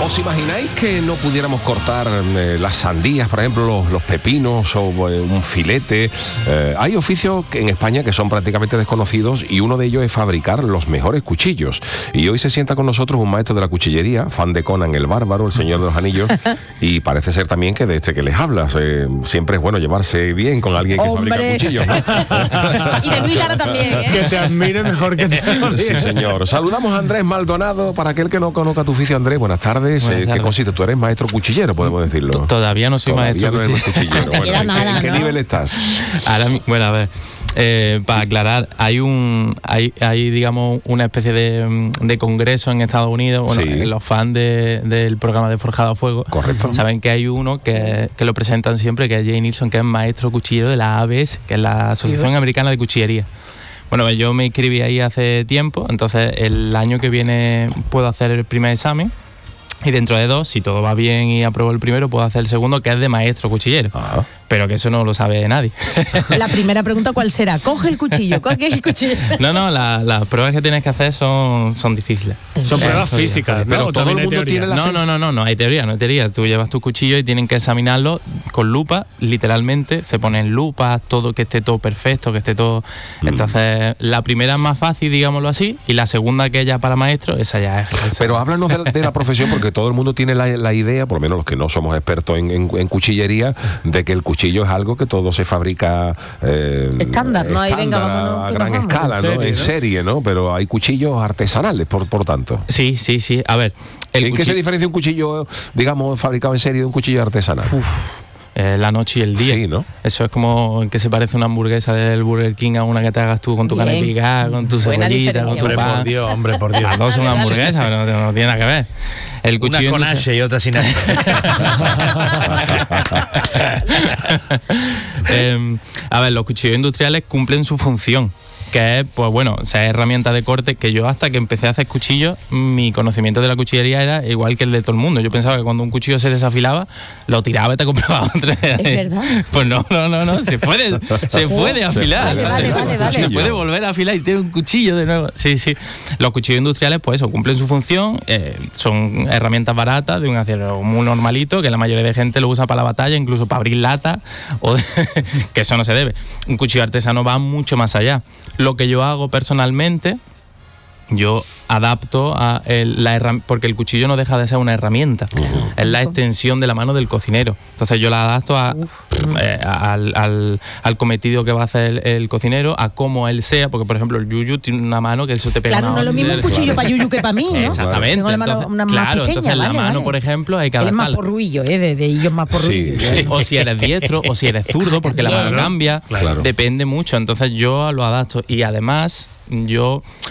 ¿Os imagináis que no pudiéramos cortar las sandías, por ejemplo, los pepinos o un filete? Hay oficios en España que son prácticamente desconocidos y uno de ellos es fabricar los mejores cuchillos. Y hoy se sienta con nosotros un maestro de la cuchillería, fan de Conan el Bárbaro, el Señor de los Anillos, y parece ser también que de este que les hablas, siempre es bueno llevarse bien con alguien que fabrica cuchillos, ¿no? Y de Luis Lara también, ¿eh? Que te admire mejor que te odie. Sí, señor. Saludamos a Andrés Maldonado. Para aquel que no conozca tu oficio, Andrés, buenas tardes. ¿Qué consiste? Tú eres maestro cuchillero, podemos decirlo. Todavía no soy maestro cuchillero. Bueno, ¿en qué nivel estás? Bueno, a ver. Para aclarar, hay digamos una especie de congreso en Estados Unidos. Bueno, Sí. Los fans del programa de Forjado a Fuego, Correcto, saben que hay uno que lo presentan siempre, que es Jay Nilsson, que es maestro cuchillero de la ABS, que es la Asociación Americana de Cuchillería. Bueno, yo me inscribí ahí hace tiempo, entonces el año que viene puedo hacer el primer examen. Y dentro de 2, si todo va bien y apruebo el primero, puedo hacer el segundo, que es de maestro cuchillero. Pero que eso no lo sabe nadie. La primera pregunta, ¿cuál será? Coge el cuchillo, coge el cuchillo. No, las pruebas que tienes que hacer son difíciles. Son pruebas físicas, ¿no? Pero todo el mundo teoría. tiene la No hay teoría, no hay teoría. Tú llevas tu cuchillo y tienen que examinarlo con lupa, literalmente, se ponen lupas, todo, que esté todo perfecto, que esté todo... Entonces, la primera es más fácil, digámoslo así, y la segunda, que es ya para maestro, esa ya es... Pero háblanos de la profesión, porque todo el mundo tiene la idea, por lo menos los que no somos expertos en cuchillería, de que el cuchillo es algo que todo se fabrica estándar, ¿no? Ahí venga, vámonos, a gran escala, ¿no? En serie, ¿no? Pero hay cuchillos artesanales, por tanto. Sí. A ver, ¿En qué se diferencia un cuchillo, digamos, fabricado en serie de un cuchillo artesanal? La noche y el día. Sí, ¿no? Eso es como que se parece una hamburguesa del Burger King a una que te hagas tú con tu carne picada, con tu cebollita, con tu pan. Hombre, por Dios. Las dos son hamburguesas, pero no tiene nada que ver. El cuchillo una con H y otra sin H. A ver, los cuchillos industriales cumplen su función, que es, pues bueno, ser herramienta de corte, que yo hasta que empecé a hacer cuchillos, mi conocimiento de la cuchillería era igual que el de todo el mundo. Yo pensaba que cuando un cuchillo se desafilaba, lo tiraba y te compraba otro. ¿Es verdad? Pues no, se puede afilar. Vale. Se puede volver a afilar y tiene un cuchillo de nuevo. Sí. Los cuchillos industriales, pues eso, cumplen su función, son herramientas baratas, de un acero muy normalito, que la mayoría de gente lo usa para la batalla, incluso para abrir lata, que eso no se debe. Un cuchillo artesano va mucho más allá. Lo que yo hago personalmente, yo adapto a porque el cuchillo no deja de ser una herramienta, es la extensión de la mano del cocinero. Entonces yo la adapto al cometido que va a hacer el cocinero, a cómo él sea, porque por ejemplo el yuyu tiene una mano que eso te pega. Claro, no es lo mismo un cuchillo para yuyu que para mí, ¿no? Exactamente. Tengo la mano más pequeña, entonces la mano, por ejemplo, hay que adaptarla. Él es más porruillo, de ellos más porruillo. Sí. O si eres diestro o si eres zurdo, porque la mano cambia, Claro. depende mucho. Entonces yo lo adapto y además yo